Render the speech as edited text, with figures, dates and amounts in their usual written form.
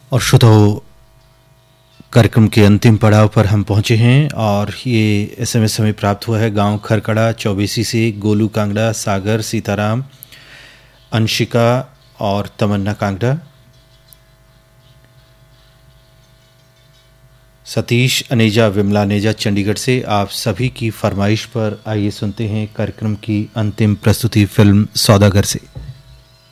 और श्रोताओं, कार्यक्रम के अंतिम पड़ाव पर हम पहुंचे हैं और ये एसएमएस हमें प्राप्त हुआ है गांव खरकड़ा चौबीसी से। गोलू कांगड़ा, सागर, सीताराम, अंशिका और तमन्ना कांगड़ा, सतीश, अनेजा, विमला अनेजा चंडीगढ़ से। आप सभी की फरमाइश पर आइए सुनते हैं कार्यक्रम की अंतिम प्रस्तुति फिल्म सौदागर से।